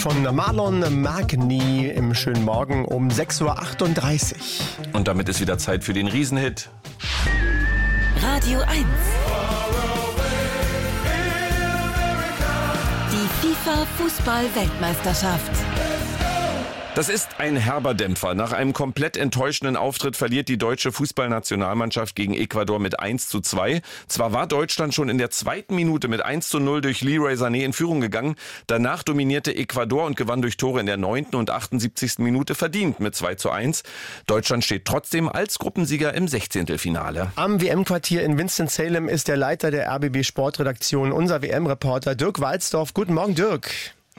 Von Marlon Magny im schönen Morgen um 6.38 Uhr. Und damit ist wieder Zeit für den Riesenhit. Radio 1. Die FIFA-Fußball-Weltmeisterschaft. Das ist ein herber Dämpfer. Nach einem komplett enttäuschenden Auftritt verliert die deutsche Fußballnationalmannschaft gegen Ecuador mit 1:2. Zwar war Deutschland schon in der zweiten Minute mit 1:0 durch Leroy Sané in Führung gegangen. Danach dominierte Ecuador und gewann durch Tore in der 9. und 78. Minute verdient mit 2:1. Deutschland steht trotzdem als Gruppensieger im 16. Am WM-Quartier in Winston-Salem ist der Leiter der RBB Sportredaktion, unser WM-Reporter Dirk Walzdorf. Guten Morgen, Dirk.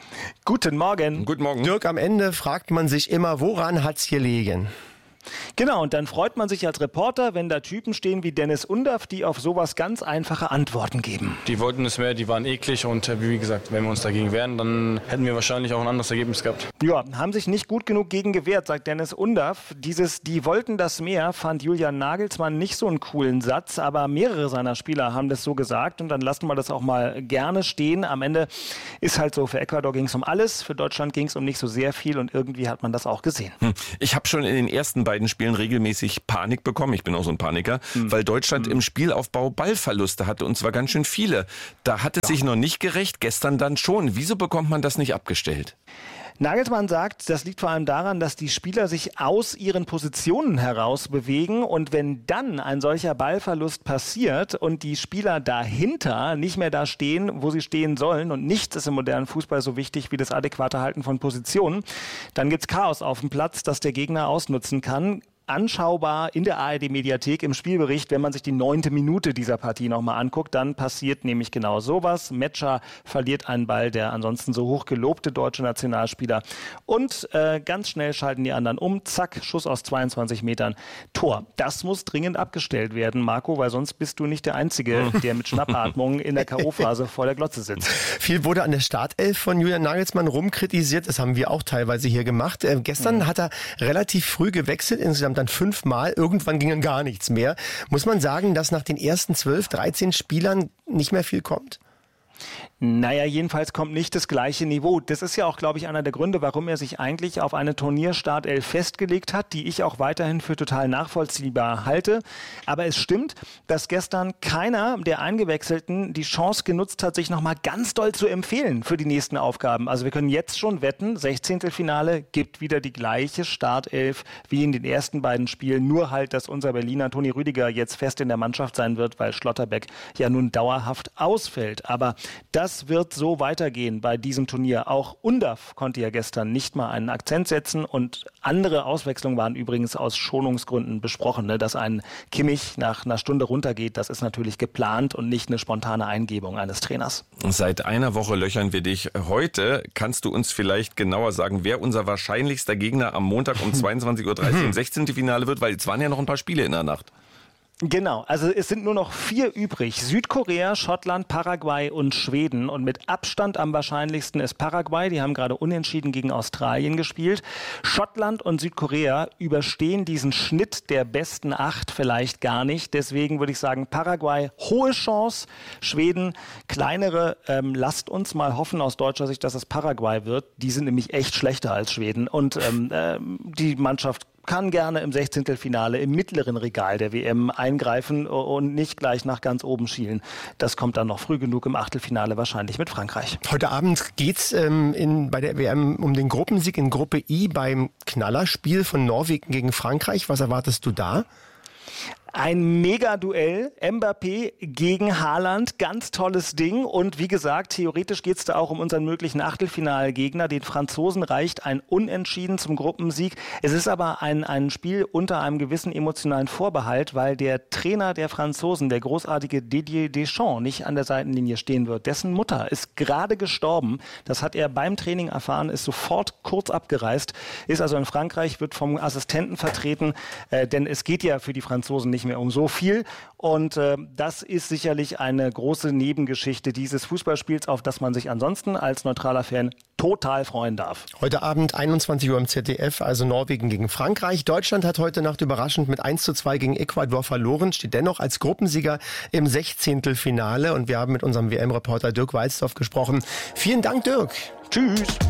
Guten Morgen. Guten Morgen. Dirk, am Ende fragt man sich immer, woran hat's gelegen? Genau, und dann freut man sich als Reporter, wenn da Typen stehen wie Dennis Undaff, die auf sowas ganz einfache Antworten geben. Die wollten es mehr, die waren eklig und wie gesagt, wenn wir uns dagegen wehren, dann hätten wir wahrscheinlich auch ein anderes Ergebnis gehabt. Ja, haben sich nicht gut genug gegen gewehrt, sagt Dennis Undaff. Die wollten das mehr, fand Julian Nagelsmann nicht so einen coolen Satz, aber mehrere seiner Spieler haben das so gesagt und dann lassen wir das auch mal gerne stehen. Am Ende ist halt so, für Ecuador ging es um alles, für Deutschland ging es um nicht so sehr viel und irgendwie hat man das auch gesehen. Ich habe schon in den ersten beiden Spielen regelmäßig Panik bekommen. Ich bin auch so ein Paniker, weil Deutschland im Spielaufbau Ballverluste hatte und zwar ganz schön viele. Da hat es sich noch nicht gerecht, gestern dann schon. Wieso bekommt man das nicht abgestellt? Nagelsmann sagt, das liegt vor allem daran, dass die Spieler sich aus ihren Positionen heraus bewegen und wenn dann ein solcher Ballverlust passiert und die Spieler dahinter nicht mehr da stehen, wo sie stehen sollen und nichts ist im modernen Fußball so wichtig wie das adäquate Halten von Positionen, dann gibt's Chaos auf dem Platz, das der Gegner ausnutzen kann. Anschaubar in der ARD-Mediathek im Spielbericht, wenn man sich die 9. Minute dieser Partie nochmal anguckt, dann passiert nämlich genau sowas. Metscher verliert einen Ball, der ansonsten so hoch gelobte deutsche Nationalspieler und ganz schnell schalten die anderen um, zack, Schuss aus 22 Metern, Tor. Das muss dringend abgestellt werden, Marco, weil sonst bist du nicht der Einzige, der mit Schnappatmung in der K.O.-Phase vor der Glotze sitzt. Viel wurde an der Startelf von Julian Nagelsmann rumkritisiert, das haben wir auch teilweise hier gemacht. Gestern hat er relativ früh gewechselt, insgesamt dann 5-mal, irgendwann ging dann gar nichts mehr. Muss man sagen, dass nach den ersten 12, 13 Spielern nicht mehr viel kommt? Naja, jedenfalls kommt nicht das gleiche Niveau. Das ist ja auch, glaube ich, einer der Gründe, warum er sich eigentlich auf eine Turnierstartelf festgelegt hat, die ich auch weiterhin für total nachvollziehbar halte. Aber es stimmt, dass gestern keiner der Eingewechselten die Chance genutzt hat, sich nochmal ganz doll zu empfehlen für die nächsten Aufgaben. Also wir können jetzt schon wetten, 16. Finale gibt wieder die gleiche Startelf wie in den ersten beiden Spielen. Nur halt, dass unser Berliner Toni Rüdiger jetzt fest in der Mannschaft sein wird, weil Schlotterbeck ja nun dauerhaft ausfällt. Aber das wird so weitergehen bei diesem Turnier. Auch Undaff konnte ja gestern nicht mal einen Akzent setzen und andere Auswechslungen waren übrigens aus Schonungsgründen besprochen. Ne? Dass ein Kimmich nach einer Stunde runtergeht, das ist natürlich geplant und nicht eine spontane Eingebung eines Trainers. Seit einer Woche löchern wir dich. Heute kannst du uns vielleicht genauer sagen, wer unser wahrscheinlichster Gegner am Montag um 22.30 Uhr im 16. Finale wird, weil es waren ja noch ein paar Spiele in der Nacht. Genau, also es sind nur noch 4 übrig. Südkorea, Schottland, Paraguay und Schweden. Und mit Abstand am wahrscheinlichsten ist Paraguay. Die haben gerade unentschieden gegen Australien gespielt. Schottland und Südkorea überstehen diesen Schnitt der besten 8 vielleicht gar nicht. Deswegen würde ich sagen, Paraguay, hohe Chance. Schweden, kleinere. Lasst uns mal hoffen aus deutscher Sicht, dass es Paraguay wird. Die sind nämlich echt schlechter als Schweden. Und die Mannschaft kann gerne im 16. Finale im mittleren Regal der WM eingreifen und nicht gleich nach ganz oben schielen. Das kommt dann noch früh genug im Achtelfinale wahrscheinlich mit Frankreich. Heute Abend geht's bei der WM um den Gruppensieg in Gruppe I beim Knallerspiel von Norwegen gegen Frankreich. Was erwartest du da? Ein Mega-Duell, Mbappé gegen Haaland, ganz tolles Ding und wie gesagt, theoretisch geht's da auch um unseren möglichen Achtelfinalgegner. Den Franzosen reicht ein Unentschieden zum Gruppensieg. Es ist aber ein Spiel unter einem gewissen emotionalen Vorbehalt, weil der Trainer der Franzosen, der großartige Didier Deschamps, nicht an der Seitenlinie stehen wird. Dessen Mutter ist gerade gestorben. Das hat er beim Training erfahren, ist sofort kurz abgereist, ist also in Frankreich, wird vom Assistenten vertreten, denn es geht ja für die Franzosen nicht mehr um so viel. Und das ist sicherlich eine große Nebengeschichte dieses Fußballspiels, auf das man sich ansonsten als neutraler Fan total freuen darf. Heute Abend 21 Uhr im ZDF, also Norwegen gegen Frankreich. Deutschland hat heute Nacht überraschend mit 1:2 gegen Ecuador verloren, steht dennoch als Gruppensieger im 16. Finale. Und wir haben mit unserem WM-Reporter Dirk Walzdorf gesprochen. Vielen Dank, Dirk. Tschüss.